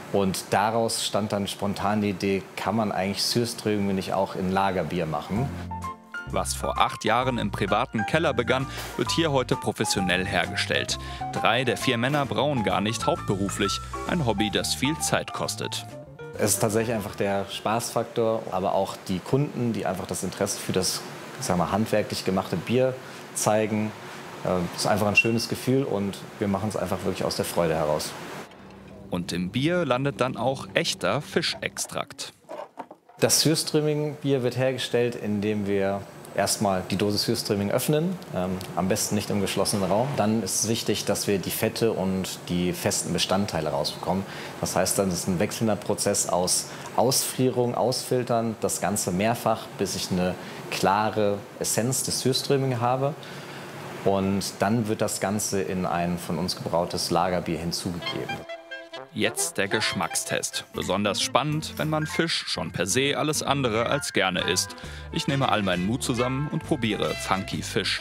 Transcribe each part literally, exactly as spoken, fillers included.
Und daraus stand dann spontan die Idee, kann man eigentlich Surströmming nicht auch in Lagerbier machen? Was vor acht Jahren im privaten Keller begann, wird hier heute professionell hergestellt. Drei der vier Männer brauen gar nicht hauptberuflich, ein Hobby, das viel Zeit kostet. Es ist tatsächlich einfach der Spaßfaktor, aber auch die Kunden, die einfach das Interesse für das, ich sag mal, handwerklich gemachte Bier zeigen. Es ist einfach ein schönes Gefühl und wir machen es einfach wirklich aus der Freude heraus. Und im Bier landet dann auch echter Fischextrakt. Das Surströmming-Bier wird hergestellt, indem wir erstmal die Dose Surströmming öffnen, ähm, am besten nicht im geschlossenen Raum. Dann ist es wichtig, dass wir die Fette und die festen Bestandteile rausbekommen. Das heißt, dann ist es ein wechselnder Prozess aus Ausfrierung, Ausfiltern, das Ganze mehrfach, bis ich eine klare Essenz des Surströmming habe. Und dann wird das Ganze in ein von uns gebrautes Lagerbier hinzugegeben. Jetzt der Geschmackstest. Besonders spannend, wenn man Fisch schon per se alles andere als gerne isst. Ich nehme all meinen Mut zusammen und probiere Funky Fisch.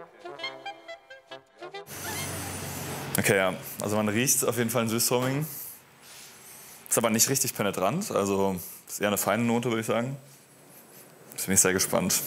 Okay, ja. Also man riecht auf jeden Fall ein Surströmming. Ist aber nicht richtig penetrant. Also ist eher eine feine Note, würde ich sagen. Jetzt bin ich sehr gespannt.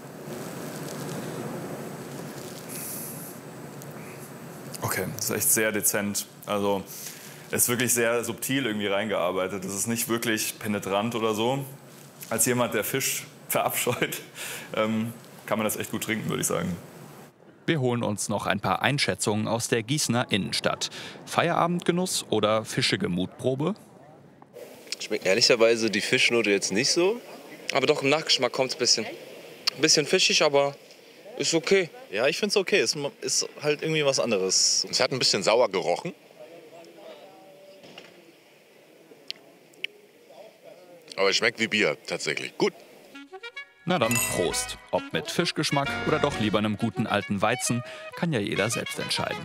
Okay, das ist echt sehr dezent. Also es ist wirklich sehr subtil irgendwie reingearbeitet. Es ist nicht wirklich penetrant oder so. Als jemand, der Fisch verabscheut, ähm, kann man das echt gut trinken, würde ich sagen. Wir holen uns noch ein paar Einschätzungen aus der Gießener Innenstadt. Feierabendgenuss oder fischige Mutprobe? Schmeckt ehrlicherweise die Fischnote jetzt nicht so. Aber doch im Nachgeschmack kommt es ein bisschen. Ein bisschen fischig, aber ist okay. Ja, ich finde es okay. Es ist halt irgendwie was anderes. Es hat ein bisschen sauer gerochen. Aber es schmeckt wie Bier, tatsächlich. Gut. Na dann, Prost. Ob mit Fischgeschmack oder doch lieber einem guten alten Weizen, kann ja jeder selbst entscheiden.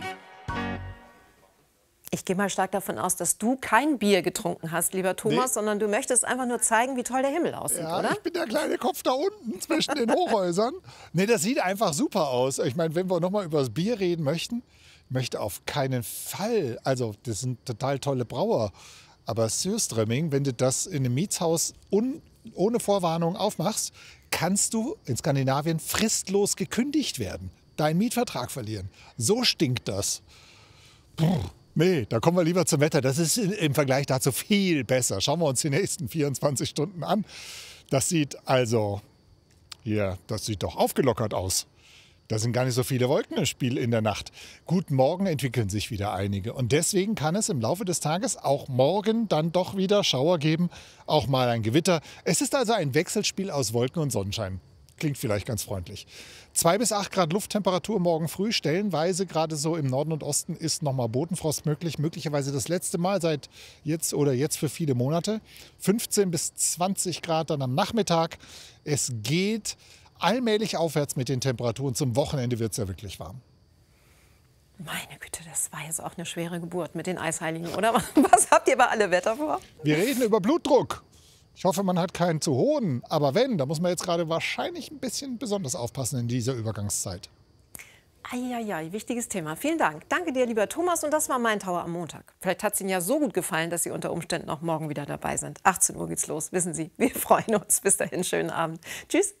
Ich gehe mal stark davon aus, dass du kein Bier getrunken hast, lieber Thomas, Nee. sondern du möchtest einfach nur zeigen, wie toll der Himmel aussieht, Ja, oder? ich bin der kleine Kopf da unten zwischen den Hochhäusern. Nee, das sieht einfach super aus. Ich meine, wenn wir noch mal über das Bier reden möchten, möchte auf keinen Fall, also das sind total tolle Brauer, aber Surströmming, wenn du das in einem Mietshaus un, ohne Vorwarnung aufmachst, kannst du in Skandinavien fristlos gekündigt werden, deinen Mietvertrag verlieren. So stinkt das. Puh. Nee, da kommen wir lieber zum Wetter. Das ist im Vergleich dazu viel besser. Schauen wir uns die nächsten vierundzwanzig Stunden an. Das sieht also, hier, das sieht doch aufgelockert aus. Da sind gar nicht so viele Wolken im Spiel in der Nacht. Gut, morgen entwickeln sich wieder einige. Und deswegen kann es im Laufe des Tages auch morgen dann doch wieder Schauer geben, auch mal ein Gewitter. Es ist also ein Wechselspiel aus Wolken und Sonnenschein. Klingt vielleicht ganz freundlich. Zwei bis acht Grad Lufttemperatur morgen früh. Stellenweise, gerade so im Norden und Osten, ist noch mal Bodenfrost möglich. Möglicherweise das letzte Mal seit jetzt oder jetzt für viele Monate. fünfzehn bis zwanzig Grad dann am Nachmittag. Es geht allmählich aufwärts mit den Temperaturen. Zum Wochenende wird es ja wirklich warm. Meine Güte, das war jetzt auch eine schwere Geburt mit den Eisheiligen, oder? Was habt ihr bei Alle Wetter vor? Wir reden über Blutdruck. Ich hoffe, man hat keinen zu hohen. Aber wenn, da muss man jetzt gerade wahrscheinlich ein bisschen besonders aufpassen in dieser Übergangszeit. Eieiei, wichtiges Thema. Vielen Dank. Danke dir, lieber Thomas. Und das war mein Tower am Montag. Vielleicht hat es Ihnen ja so gut gefallen, dass Sie unter Umständen auch morgen wieder dabei sind. achtzehn Uhr geht's los, wissen Sie. Wir freuen uns. Bis dahin, schönen Abend. Tschüss.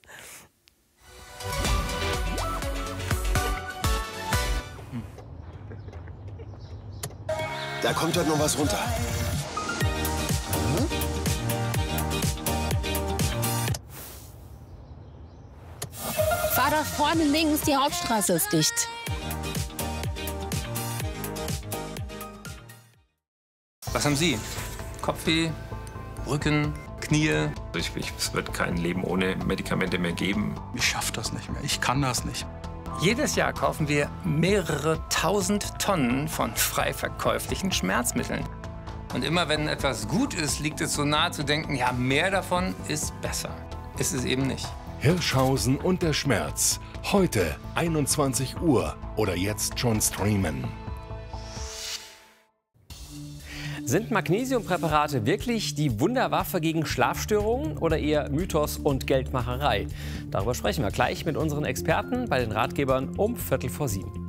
Da kommt doch noch was runter. Hm? Fahr da vorne links, die Hauptstraße ist dicht. Was haben Sie? Kopfweh, Rücken, Knie? Ich, ich, es wird kein Leben ohne Medikamente mehr geben. Ich schaffe das nicht mehr. Ich kann das nicht. Jedes Jahr kaufen wir mehrere tausend Tonnen von frei verkäuflichen Schmerzmitteln. Und immer wenn etwas gut ist, liegt es so nahe zu denken, ja, mehr davon ist besser. Ist es eben nicht. Hirschhausen und der Schmerz. Heute einundzwanzig Uhr oder jetzt schon streamen. Sind Magnesiumpräparate wirklich die Wunderwaffe gegen Schlafstörungen oder eher Mythos und Geldmacherei? Darüber sprechen wir gleich mit unseren Experten bei den Ratgebern um Viertel vor sieben.